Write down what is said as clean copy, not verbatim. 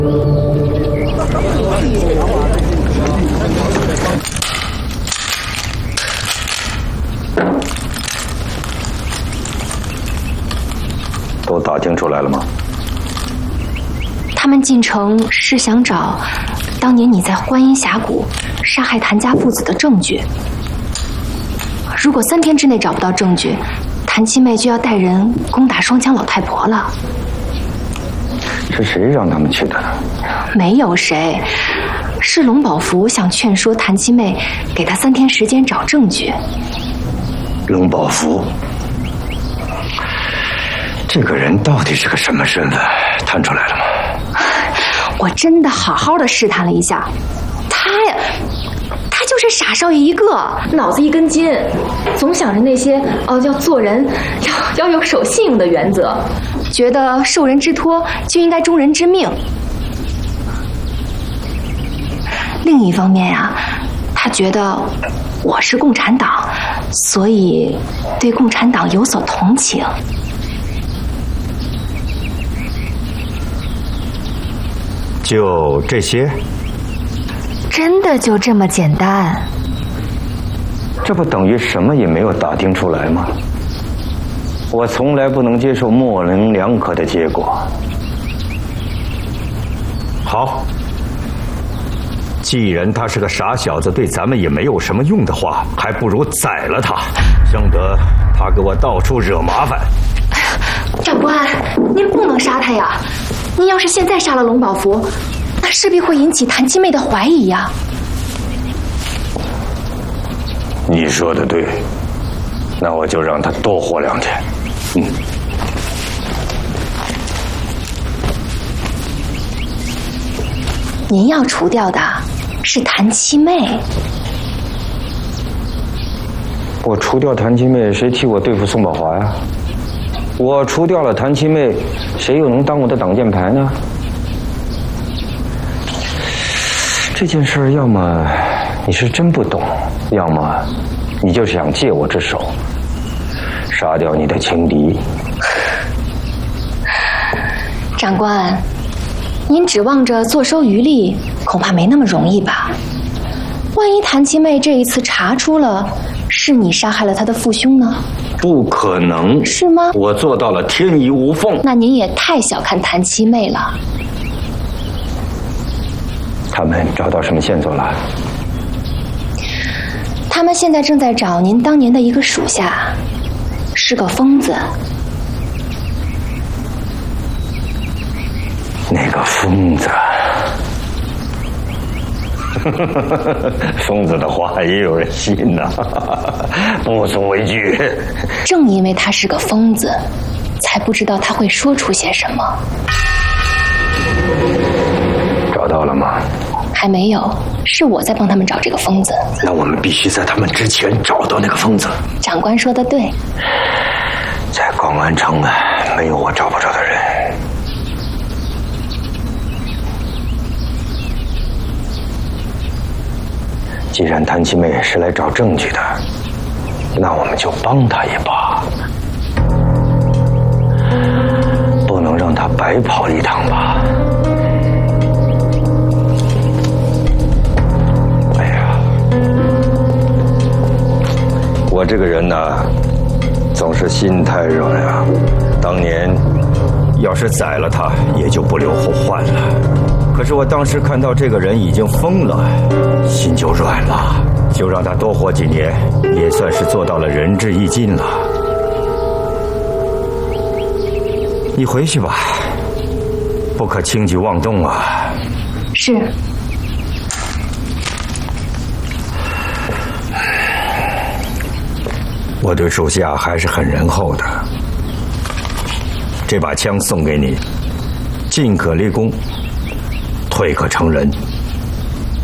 都打听出来了吗？ 他们进城是想找当年你在观音峡谷杀害谭家父子的证据。如果3天之内找不到证据，谭七妹就要带人攻打双枪老太婆了。 是谁让他们去的？ 没有谁，是龙宝福想劝说谭七妹给他3天时间找证据。 龙宝福，这个人到底是个什么身份？探出来了吗？ 我真的好好的试探了一下，他就是傻少爷一个，脑子一根筋，总想着那些要做人要有守信用的原则，觉得受人之托就应该忠人之命。另一方面呀，他觉得我是共产党，所以对共产党有所同情。 就这些？ 真的就这么简单？ 这不等于什么也没有打听出来吗？我从来不能接受模棱两可的结果。 好，既然他是个傻小子，对咱们也没有什么用的话，还不如宰了他，省得他给我到处惹麻烦。 长官，您不能杀他呀！您要是现在杀了龙宝福，那势必会引起谭七妹的怀疑呀。 你说的对，那我就让他多活2天。 您要除掉的是谭七妹。 我除掉谭七妹，谁替我对付宋宝华呀？我除掉了谭七妹，谁又能当我的挡箭牌呢？这件事，要么你是真不懂，要么你就是想借我之手杀掉你的情敌。 长官，您指望着坐收渔利，恐怕没那么容易吧？万一谭七妹这一次查出了是你杀害了她的父兄呢？ 不可能。 是吗？ 我做到了天衣无缝。 那您也太小看谭七妹了。 他们找到什么线索了？ 他们现在正在找您当年的一个属下，是个疯子。 那个疯子，疯子的话也有人信呐，不足为惧。 正因为他是个疯子，才不知道他会说出些什么。 找到了吗？ 还没有，是我在帮他们找这个疯子。 那我们必须在他们之前找到那个疯子。 长官说的对， 在广安城没有我找不着的人。既然谭七妹是来找证据的，那我们就帮她一把，不能让她白跑一趟吧。哎呀，我这个人呢，总是心太软呀。当年要是宰了他，也就不留后患了。可是我当时看到这个人已经疯了，心就软了，就让他多活几年，也算是做到了仁至义尽了。你回去吧，不可轻举妄动啊。 是。 我对属下还是很仁厚的，这把枪送给你，进可立功，退可成仁。